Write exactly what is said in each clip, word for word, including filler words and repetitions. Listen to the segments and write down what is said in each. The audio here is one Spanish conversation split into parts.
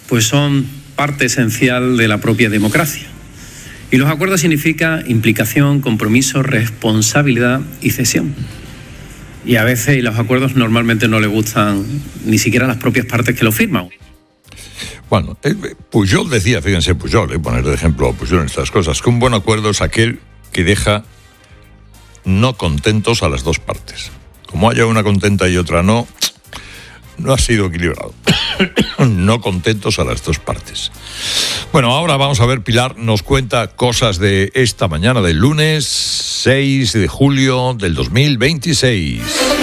pues son parte esencial de la propia democracia. Y los acuerdos significan implicación, compromiso, responsabilidad y cesión. Y a veces los acuerdos normalmente no le gustan ni siquiera a las propias partes que los firman. Bueno, Pujol decía, fíjense, Pujol, eh, poner de ejemplo a Pujol en estas cosas, que un buen acuerdo es aquel que deja no contentos a las dos partes. Como haya una contenta y otra no, no ha sido equilibrado. No contentos a las dos partes. Bueno, ahora vamos a ver, Pilar nos cuenta cosas de esta mañana del lunes seis de julio del dos mil veintiséis.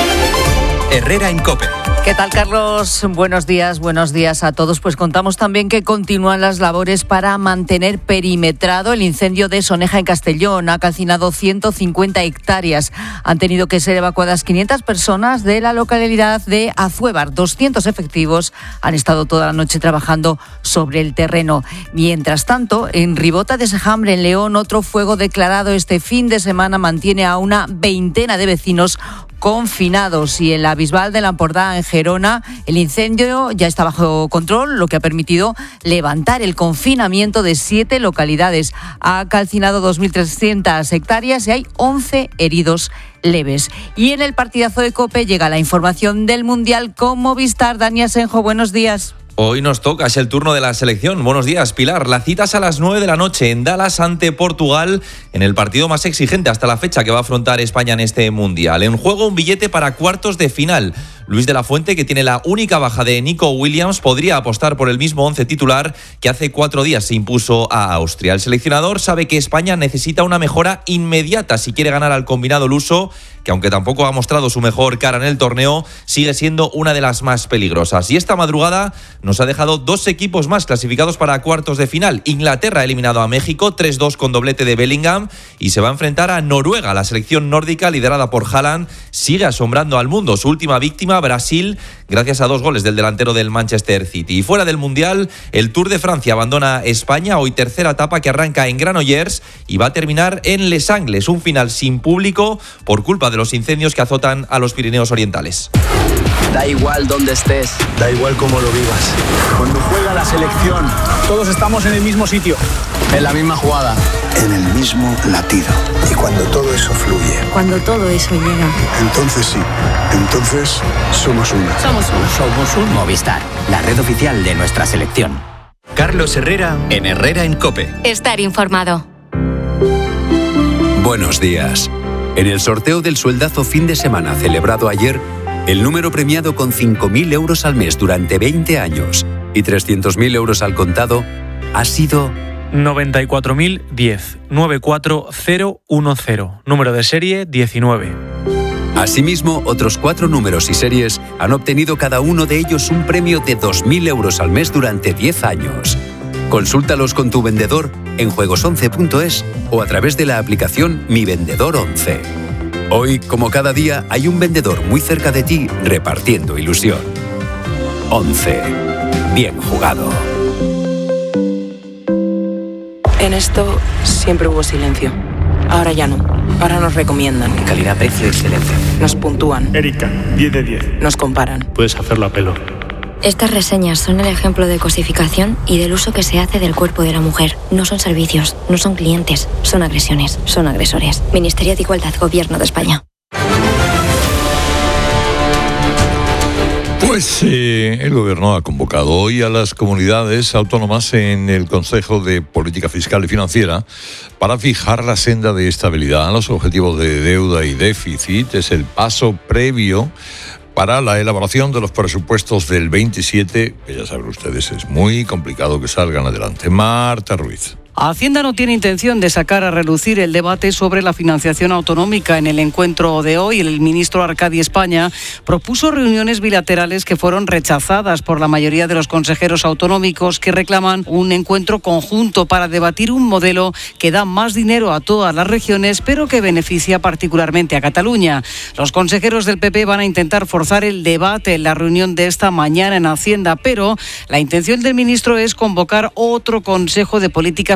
Herrera en COPE. ¿Qué tal, Carlos? Buenos días, buenos días a todos. Pues contamos también que continúan las labores para mantener perimetrado el incendio de Soneja en Castellón. Ha calcinado ciento cincuenta hectáreas. Han tenido que ser evacuadas quinientas personas de la localidad de Azuévar. doscientos efectivos han estado toda la noche trabajando sobre el terreno. Mientras tanto, en Ribota de Sejambre, en León, otro fuego declarado este fin de semana mantiene a una veintena de vecinos confinados, y en la Bisbal de la Empordà, en Gerona, el incendio ya está bajo control, lo que ha permitido levantar el confinamiento de siete localidades. Ha calcinado dos mil trescientas hectáreas y hay once heridos leves. Y en el partidazo de COPE llega la información del Mundial con Movistar. Dani Asenjo, buenos días. Hoy nos toca, es el turno de la selección. Buenos días, Pilar. La cita es a las nueve de la noche en Dallas ante Portugal, en el partido más exigente hasta la fecha que va a afrontar España en este Mundial. En juego un billete para cuartos de final. Luis de la Fuente, que tiene la única baja de Nico Williams, podría apostar por el mismo once titular que hace cuatro días se impuso a Austria. El seleccionador sabe que España necesita una mejora inmediata si quiere ganar al combinado luso, que aunque tampoco ha mostrado su mejor cara en el torneo, sigue siendo una de las más peligrosas. Y esta madrugada nos ha dejado dos equipos más clasificados para cuartos de final. Inglaterra ha eliminado a México tres dos con doblete de Bellingham y se va a enfrentar a Noruega. La selección nórdica, liderada por Haaland, sigue asombrando al mundo. Su última víctima, Brasil, gracias a dos goles del delantero del Manchester City. Y fuera del Mundial, el Tour de Francia abandona España, hoy tercera etapa que arranca en Granollers y va a terminar en Les Angles, un final sin público por culpa de los incendios que azotan a los Pirineos Orientales. Da igual dónde estés, da igual cómo lo vivas. Cuando juega la selección, todos estamos en el mismo sitio, en la misma jugada, en el mismo latido. Y cuando todo eso fluye, cuando todo eso llega, entonces sí, entonces somos uno. Somos uno. Somos un Movistar, la red oficial de nuestra selección. Carlos Herrera en Herrera en COPE. Estar informado. Buenos días. En el sorteo del sueldazo fin de semana celebrado ayer, el número premiado con cinco mil euros al mes durante veinte años y trescientos mil euros al contado ha sido noventa y cuatro mil diez, nueve cuatro cero uno cero, número de serie diecinueve. Asimismo, otros cuatro números y series han obtenido cada uno de ellos un premio de dos mil euros al mes durante diez años. Consúltalos con tu vendedor en juegos once punto es o a través de la aplicación Mi Vendedor once. Hoy, como cada día, hay un vendedor muy cerca de ti repartiendo ilusión. once. Bien jugado. En esto siempre hubo silencio. Ahora ya no. Ahora nos recomiendan. Calidad, precio, excelencia. Nos puntúan. Erika, diez de diez. Nos comparan. Puedes hacerlo a pelo. Estas reseñas son el ejemplo de cosificación y del uso que se hace del cuerpo de la mujer. No son servicios, no son clientes, son agresiones, son agresores. Ministerio de Igualdad, Gobierno de España. Pues eh, el Gobierno ha convocado hoy a las comunidades autónomas en el Consejo de Política Fiscal y Financiera para fijar la senda de estabilidad. Los objetivos de deuda y déficit es el paso previo para la elaboración de los presupuestos del veintisiete, que ya saben ustedes es muy complicado que salgan adelante. Marta Ruiz. Hacienda no tiene intención de sacar a relucir el debate sobre la financiación autonómica. En el encuentro de hoy, el ministro Arcadi España propuso reuniones bilaterales que fueron rechazadas por la mayoría de los consejeros autonómicos, que reclaman un encuentro conjunto para debatir un modelo que da más dinero a todas las regiones, pero que beneficia particularmente a Cataluña. Los consejeros del P P van a intentar forzar el debate en la reunión de esta mañana en Hacienda, pero la intención del ministro es convocar otro Consejo de Política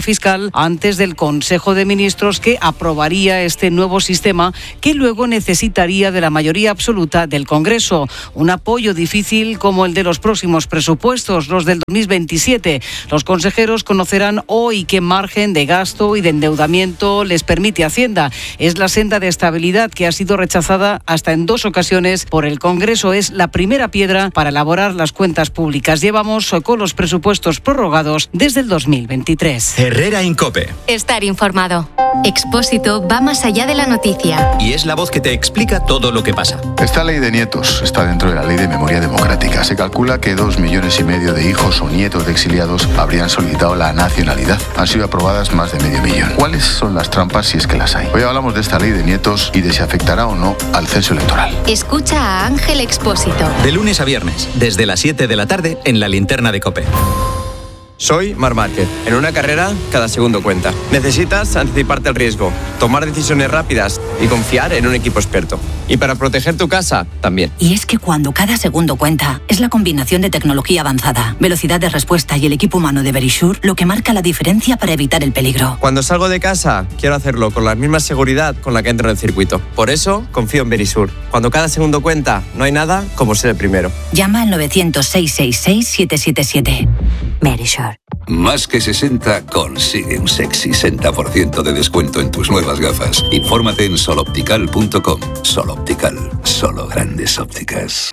fiscal antes del Consejo de Ministros que aprobaría este nuevo sistema que luego necesitaría de la mayoría absoluta del Congreso. Un apoyo difícil como el de los próximos presupuestos, los del dos mil veintisiete. Los consejeros conocerán hoy qué margen de gasto y de endeudamiento les permite Hacienda. Es la senda de estabilidad que ha sido rechazada hasta en dos ocasiones por el Congreso. Es la primera piedra para elaborar las cuentas públicas. Llevamos con los presupuestos prorrogados desde el dos mil veintitrés. Herrera en COPE. Estar informado. Expósito va más allá de la noticia. Y es la voz que te explica todo lo que pasa. Esta ley de nietos está dentro de la ley de memoria democrática. Se calcula que dos millones y medio de hijos o nietos de exiliados habrían solicitado la nacionalidad. Han sido aprobadas más de medio millón. ¿Cuáles son las trampas si es que las hay? Hoy hablamos de esta ley de nietos y de si afectará o no al censo electoral. Escucha a Ángel Expósito. De lunes a viernes, desde las siete de la tarde, en la linterna de COPE. Soy Marc Márquez. En una carrera, cada segundo cuenta. Necesitas anticiparte al riesgo, tomar decisiones rápidas y confiar en un equipo experto. Y para proteger tu casa, también. Y es que cuando cada segundo cuenta, es la combinación de tecnología avanzada, velocidad de respuesta y el equipo humano de Verisure lo que marca la diferencia para evitar el peligro. Cuando salgo de casa, quiero hacerlo con la misma seguridad con la que entro en el circuito. Por eso, confío en Verisure. Cuando cada segundo cuenta, no hay nada como ser el primero. Llama al novecientos, seiscientos sesenta y seis, siete siete siete. Verisure. Más que sesenta consigue un sexy sesenta por ciento de descuento en tus nuevas gafas. Infórmate en sol optical punto com. Sol Optical, solo grandes ópticas.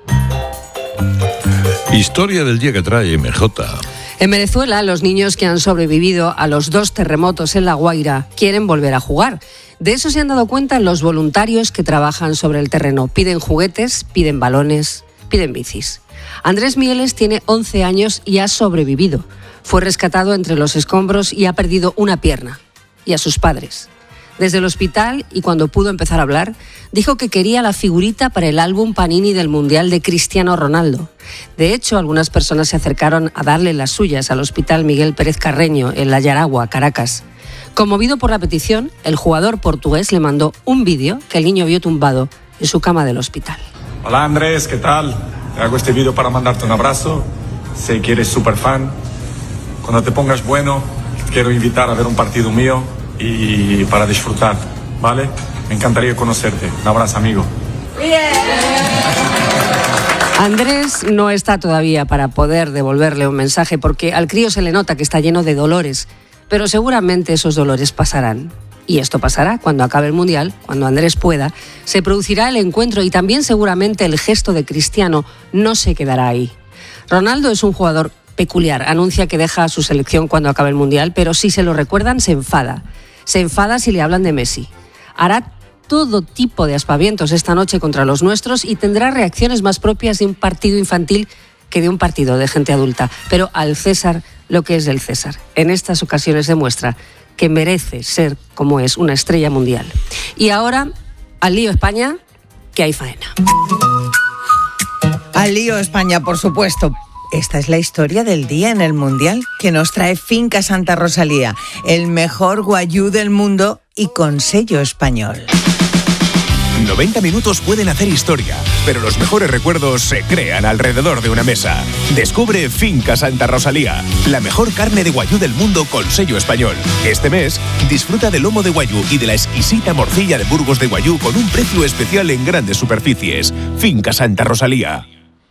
Historia del día que trae M J. En Venezuela, los niños que han sobrevivido a los dos terremotos en La Guaira quieren volver a jugar. De eso se han dado cuenta los voluntarios que trabajan sobre el terreno. Piden juguetes, piden balones, piden bicis. Andrés Mieles tiene once años y ha sobrevivido. Fue rescatado entre los escombros y ha perdido una pierna. Y a sus padres. Desde el hospital, y cuando pudo empezar a hablar, dijo que quería la figurita para el álbum Panini del Mundial de Cristiano Ronaldo. De hecho, algunas personas se acercaron a darle las suyas al Hospital Miguel Pérez Carreño, en La Yaragua, Caracas. Conmovido por la petición, el jugador portugués le mandó un vídeo que el niño vio tumbado en su cama del hospital. Hola Andrés, ¿qué tal? Te hago este vídeo para mandarte un abrazo. Sé que eres súper fan. Cuando te pongas bueno, quiero invitar a ver un partido mío y para disfrutar, ¿vale? Me encantaría conocerte. Un abrazo, amigo. Andrés no está todavía para poder devolverle un mensaje porque al crío se le nota que está lleno de dolores, pero seguramente esos dolores pasarán. Y esto pasará cuando acabe el Mundial, cuando Andrés pueda, se producirá el encuentro y también seguramente el gesto de Cristiano no se quedará ahí. Ronaldo es un jugador peculiar, anuncia que deja a su selección cuando acabe el Mundial, pero si se lo recuerdan se enfada. Se enfada si le hablan de Messi. Hará todo tipo de aspavientos esta noche contra los nuestros y tendrá reacciones más propias de un partido infantil que de un partido de gente adulta. Pero al César lo que es del César. En estas ocasiones demuestra que merece ser, como es, una estrella mundial. Y ahora, al lío España, que hay faena. Al lío España, por supuesto. Esta es la historia del día en el Mundial que nos trae Finca Santa Rosalía, el mejor guayú del mundo y con sello español. noventa minutos pueden hacer historia, pero los mejores recuerdos se crean alrededor de una mesa. Descubre Finca Santa Rosalía, la mejor carne de guayú del mundo con sello español. Este mes, disfruta del lomo de guayú y de la exquisita morcilla de Burgos de guayú con un precio especial en grandes superficies. Finca Santa Rosalía.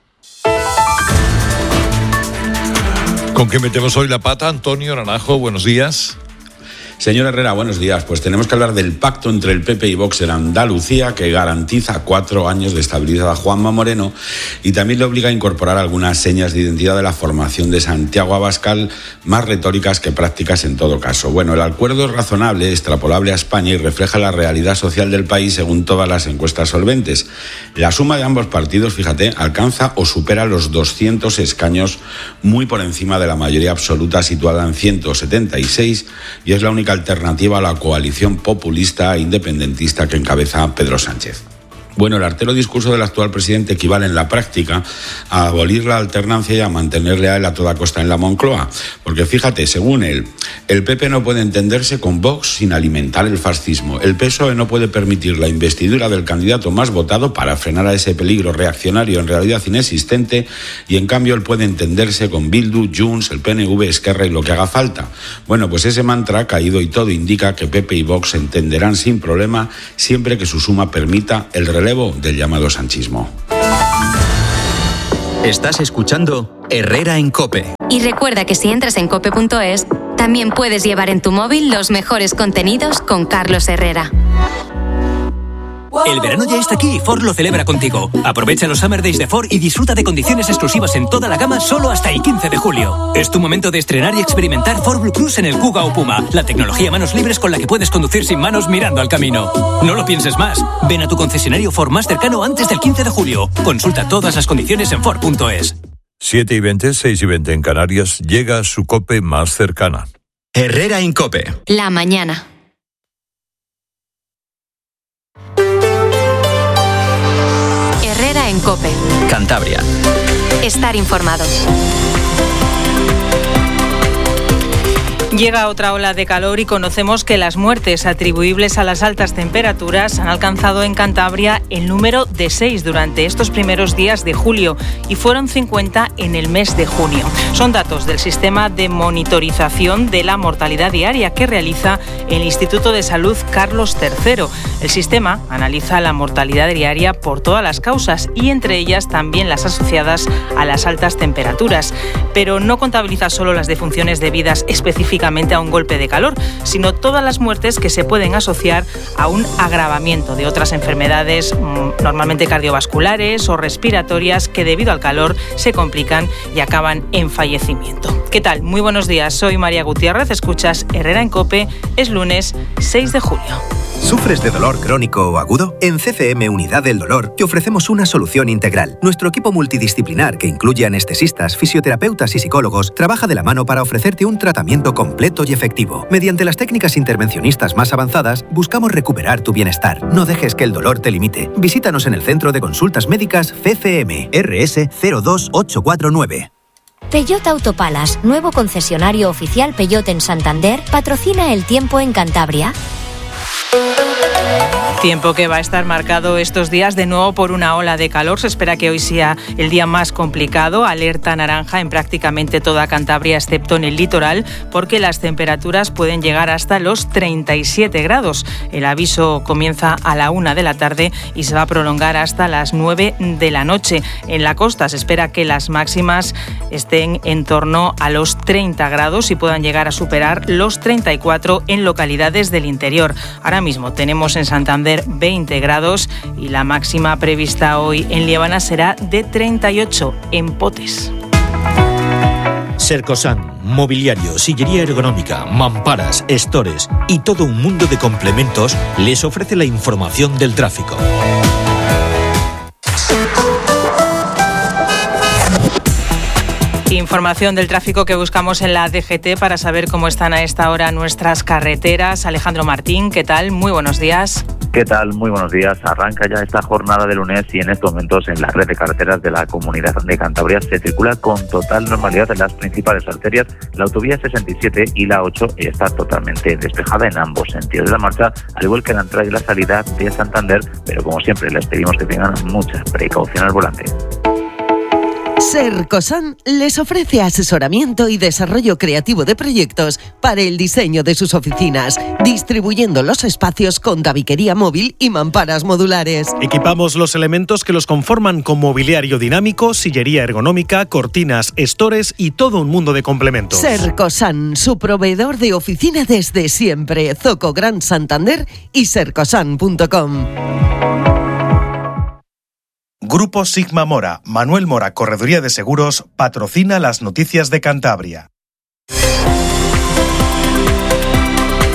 ¿Con qué metemos hoy la pata? Antonio Naranjo, buenos días. Señor Herrera, buenos días. Pues tenemos que hablar del pacto entre el P P y Vox en Andalucía, que garantiza cuatro años de estabilidad a Juanma Moreno y también le obliga a incorporar algunas señas de identidad de la formación de Santiago Abascal, más retóricas que prácticas en todo caso. Bueno, el acuerdo es razonable, extrapolable a España y refleja la realidad social del país según todas las encuestas solventes. La suma de ambos partidos, fíjate, alcanza o supera los doscientos escaños, muy por encima de la mayoría absoluta situada en ciento setenta y seis, y es la única alternativa a la coalición populista e independentista que encabeza Pedro Sánchez. Bueno, el artero discurso del actual presidente equivale en la práctica a abolir la alternancia y a mantenerle a él a toda costa en la Moncloa. Porque fíjate, según él, el P P no puede entenderse con Vox sin alimentar el fascismo. El P S O E no puede permitir la investidura del candidato más votado para frenar a ese peligro reaccionario en realidad inexistente, y en cambio él puede entenderse con Bildu, Junts, el P N V, Esquerra y lo que haga falta. Bueno, pues ese mantra ha caído y todo indica que P P y Vox se entenderán sin problema siempre que su suma permita el relevo del llamado sanchismo. Estás escuchando Herrera en COPE. Y recuerda que si entras en cope punto es, también puedes llevar en tu móvil los mejores contenidos con Carlos Herrera. El verano ya está aquí y Ford lo celebra contigo. Aprovecha los Summer Days de Ford y disfruta de condiciones exclusivas en toda la gama solo hasta el quince de julio. Es tu momento de estrenar y experimentar Ford Blue Cruise en el Kuga o Puma, la tecnología manos libres con la que puedes conducir sin manos mirando al camino. No lo pienses más. Ven a tu concesionario Ford más cercano antes del quince de julio. Consulta todas las condiciones en Ford punto es. siete y veinte, seis y veinte en Canarias, llega a su COPE más cercana. Herrera en COPE. La mañana. Herrera en COPE. Cantabria. Estar informado. Llega otra ola de calor y conocemos que las muertes atribuibles a las altas temperaturas han alcanzado en Cantabria el número de seis durante estos primeros días de julio y fueron cincuenta en el mes de junio. Son datos del sistema de monitorización de la mortalidad diaria que realiza el Instituto de Salud Carlos tercero. El sistema analiza la mortalidad diaria por todas las causas y entre ellas también las asociadas a las altas temperaturas, pero no contabiliza solo las defunciones debidas específicamente a un golpe de calor, sino todas las muertes que se pueden asociar a un agravamiento de otras enfermedades, normalmente cardiovasculares o respiratorias, que debido al calor se complican y acaban en fallecimiento. ¿Qué tal? Muy buenos días, soy María Gutiérrez, escuchas Herrera en COPE, es lunes seis de julio. ¿Sufres de dolor crónico o agudo? En C C M Unidad del Dolor te ofrecemos una solución integral. Nuestro equipo multidisciplinar, que incluye anestesistas, fisioterapeutas y psicólogos, trabaja de la mano para ofrecerte un tratamiento completo y efectivo. Mediante las técnicas intervencionistas más avanzadas, buscamos recuperar tu bienestar. No dejes que el dolor te limite. Visítanos en el Centro de Consultas Médicas C C M, R S cero dos ocho cuatro nueve. Peugeot Autopalas, nuevo concesionario oficial Peugeot en Santander, patrocina el tiempo en Cantabria. Tiempo que va a estar marcado estos días de nuevo por una ola de calor. Se espera que hoy sea el día más complicado. Alerta naranja en prácticamente toda Cantabria, excepto en el litoral, porque las temperaturas pueden llegar hasta los treinta y siete grados. El aviso comienza a la una de la tarde y se va a prolongar hasta las nueve de la noche. En la costa se espera que las máximas estén en torno a los treinta grados y puedan llegar a superar los treinta y cuatro en localidades del interior. Ahora mismo tenemos en Santander veinte grados y la máxima prevista hoy en Liébana será de treinta y ocho en Potes. Sercosan, mobiliario, sillería ergonómica, mamparas, estores y todo un mundo de complementos les ofrece la información del tráfico. Información del tráfico que buscamos en la D G T para saber cómo están a esta hora nuestras carreteras. Alejandro Martín, ¿qué tal? Muy buenos días. ¿Qué tal? Muy buenos días. Arranca ya esta jornada de lunes y en estos momentos en la red de carreteras de la Comunidad de Cantabria se circula con total normalidad en las principales arterias. La autovía sesenta y siete y la ocho está totalmente despejada en ambos sentidos de la marcha, al igual que la entrada y la salida de Santander, pero como siempre les pedimos que tengan mucha precaución al volante. Sercosan les ofrece asesoramiento y desarrollo creativo de proyectos para el diseño de sus oficinas, distribuyendo los espacios con tabiquería móvil y mamparas modulares. Equipamos los elementos que los conforman con mobiliario dinámico, sillería ergonómica, cortinas, estores y todo un mundo de complementos. Sercosan, su proveedor de oficina desde siempre. Zoco Gran Santander y sercosan punto com. Grupo Sigma Mora, Manuel Mora Correduría de Seguros, patrocina las noticias de Cantabria.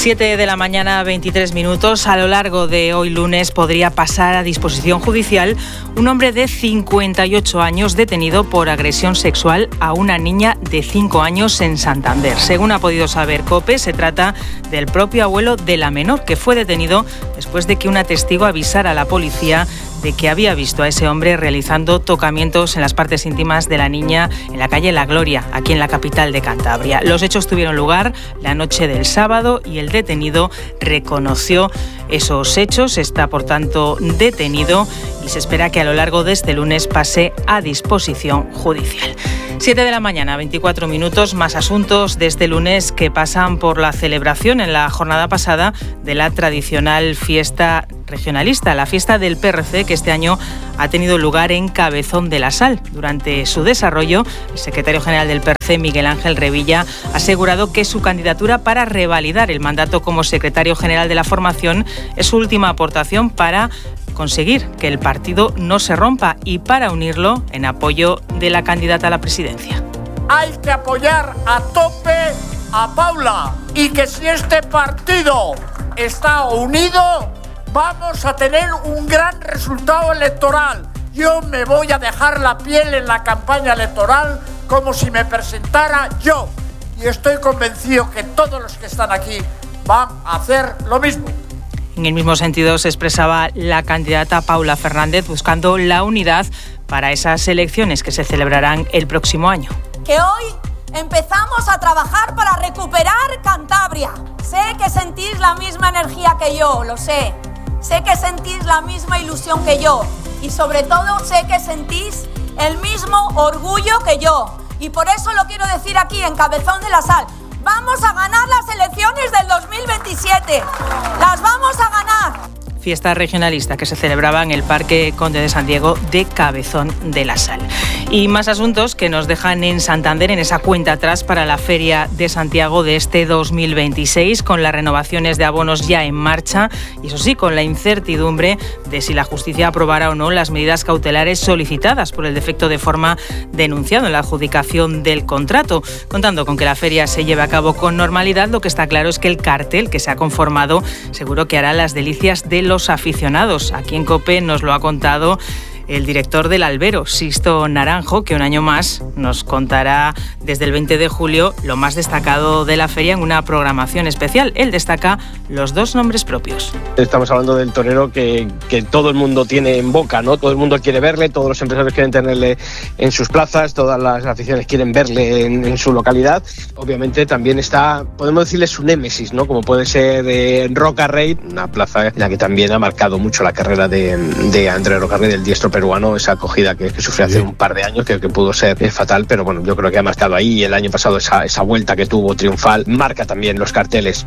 siete de la mañana, veintitrés minutos. A lo largo de hoy lunes podría pasar a disposición judicial un hombre de cincuenta y ocho años detenido por agresión sexual a una niña de cinco años en Santander. Según ha podido saber COPE, se trata del propio abuelo de la menor, que fue detenido después de que una testigo avisara a la policía de que había visto a ese hombre realizando tocamientos en las partes íntimas de la niña en la calle La Gloria, aquí en la capital de Cantabria. Los hechos tuvieron lugar la noche del sábado y el detenido reconoció esos hechos. Está, por tanto, detenido y se espera que a lo largo de este lunes pase a disposición judicial. siete de la mañana, veinticuatro minutos, más asuntos de este lunes que pasan por la celebración en la jornada pasada de la tradicional fiesta regionalista, la fiesta del P R C, que este año ha tenido lugar en Cabezón de la Sal. Durante su desarrollo, el secretario general del P R C, Miguel Ángel Revilla, ha asegurado que su candidatura para revalidar el mandato como secretario general de la formación es su última aportación para conseguir que el partido no se rompa y para unirlo en apoyo de la candidata a la presidencia. Hay que apoyar a tope a Paula y que si este partido está unido vamos a tener un gran resultado electoral. Yo me voy a dejar la piel en la campaña electoral como si me presentara yo y estoy convencido que todos los que están aquí van a hacer lo mismo. En el mismo sentido se expresaba la candidata Paula Fernández buscando la unidad para esas elecciones que se celebrarán el próximo año. Que hoy empezamos a trabajar para recuperar Cantabria. Sé que sentís la misma energía que yo, lo sé. Sé que sentís la misma ilusión que yo. Y sobre todo sé que sentís el mismo orgullo que yo. Y por eso lo quiero decir aquí en Cabezón de la Sal. Vamos a ganar las elecciones del dos mil veintisiete. Las vamos a ganar. Fiesta regionalista que se celebraba en el Parque Conde de San Diego de Cabezón de la Sal. Y más asuntos que nos dejan en Santander en esa cuenta atrás para la Feria de Santiago de este dos mil veintiséis, con las renovaciones de abonos ya en marcha y eso sí, con la incertidumbre de si la justicia aprobará o no las medidas cautelares solicitadas por el defecto de forma denunciado en la adjudicación del contrato. Contando con que la feria se lleve a cabo con normalidad, lo que está claro es que el cartel que se ha conformado seguro que hará las delicias de los los aficionados. Aquí en COPE nos lo ha contado el director del Albero, Sisto Naranjo, que un año más nos contará desde el veinte de julio lo más destacado de la feria en una programación especial. Él destaca los dos nombres propios. Estamos hablando del torero que, que todo el mundo tiene en boca, ¿no? Todo el mundo quiere verle, todos los empresarios quieren tenerle en sus plazas, todas las aficiones quieren verle en, en su localidad. Obviamente también está, podemos decirle, su némesis, ¿no? Como puede ser eh, Roca Rey, una plaza en la que también ha marcado mucho la carrera de, de Andrés Roca Rey, del diestro peruano, esa acogida que, que sufrió hace un par de años, que, que pudo ser eh, fatal, pero bueno, yo creo que ha marcado ahí. Y el año pasado esa, esa vuelta que tuvo triunfal marca también los carteles.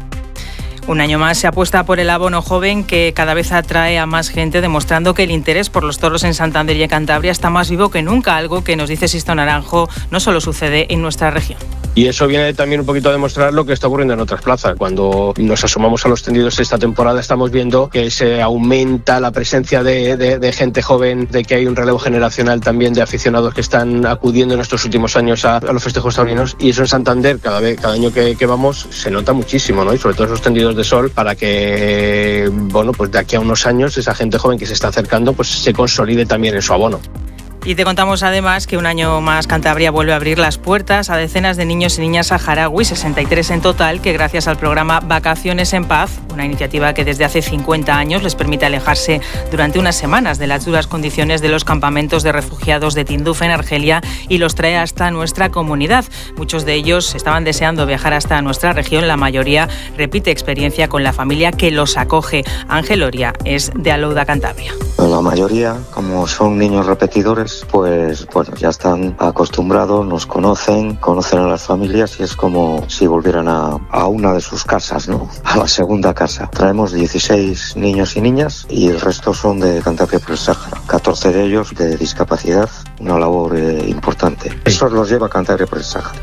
Un año más se apuesta por el abono joven, que cada vez atrae a más gente, demostrando que el interés por los toros en Santander y en Cantabria está más vivo que nunca, algo que, nos dice Sisto Naranjo, no solo sucede en nuestra región. Y eso viene también un poquito a demostrar lo que está ocurriendo en otras plazas. Cuando nos asomamos a los tendidos esta temporada, estamos viendo que se aumenta la presencia de, de, de gente joven, de que hay un relevo generacional también de aficionados que están acudiendo en estos últimos años a, a los festejos taurinos. Y eso en Santander, cada vez, cada año que, que vamos, se nota muchísimo, ¿no? Y sobre todo esos tendidos de sol, para que, bueno, pues de aquí a unos años esa gente joven que se está acercando, pues se consolide también en su abono. Y te contamos además que un año más Cantabria vuelve a abrir las puertas a decenas de niños y niñas saharauis, sesenta y tres en total, que gracias al programa Vacaciones en Paz, una iniciativa que desde hace cincuenta años les permite alejarse durante unas semanas de las duras condiciones de los campamentos de refugiados de Tinduf en Argelia, y los trae hasta nuestra comunidad. Muchos de ellos estaban deseando viajar hasta nuestra región, la mayoría repite experiencia con la familia que los acoge. Ángel Oria es de Alouda, Cantabria. La mayoría, como son niños repetidores, pues bueno, ya están acostumbrados, nos conocen, conocen a las familias y es como si volvieran a, a una de sus casas, ¿no? A la segunda casa. Traemos dieciséis niños y niñas y el resto son de Cantabria por el Sáhara. catorce de ellos de discapacidad, una labor eh, importante. Eso los lleva a Cantabria por el Sáhara.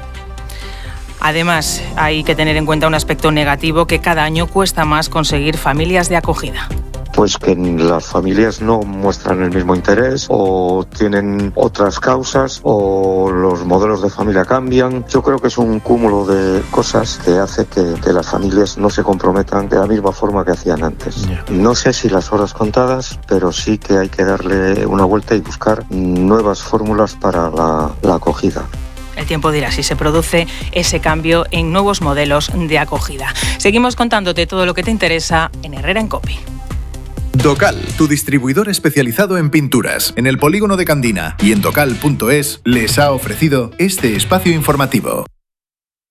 Además, hay que tener en cuenta un aspecto negativo, que cada año cuesta más conseguir familias de acogida. pues que las familias no muestran el mismo interés o tienen otras causas o los modelos de familia cambian. Yo creo que es un cúmulo de cosas que hace que, que las familias no se comprometan de la misma forma que hacían antes. Yeah. No sé si las horas contadas, pero sí que hay que darle una vuelta y buscar nuevas fórmulas para la, la acogida. El tiempo dirá si se produce ese cambio en nuevos modelos de acogida. Seguimos contándote todo lo que te interesa en Herrera en COPE. Docal, tu distribuidor especializado en pinturas, en el polígono de Candina y en docal punto es, les ha ofrecido este espacio informativo.